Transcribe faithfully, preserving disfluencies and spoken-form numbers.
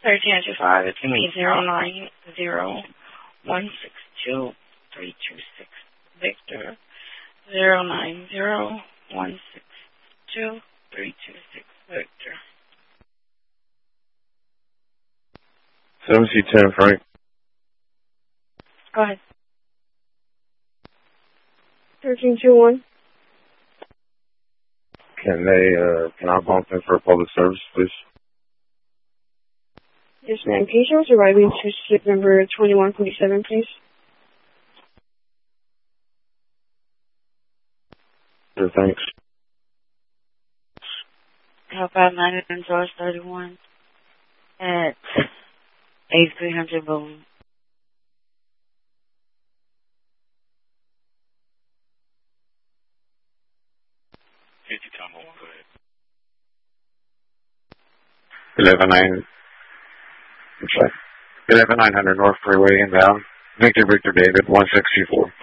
thirteen two five, it's going to be zero nine zero one six two three two six. Victor, zero nine zero one six two three two six. Victor. seven C ten, Frank. Go ahead. thirteen two one. Can they, uh, can I bump in for public service, please? Yes, ma'am. Can you show us arriving to sleep number twenty-one forty-seven, please? Sure, thanks. How about nine and George thirty-one at eighty-three hundred Boom. fifty Tom one, go ahead. eleven nine, I'm sorry. eleven nine hundred North Freeway inbound. Victor Victor David, one six two four.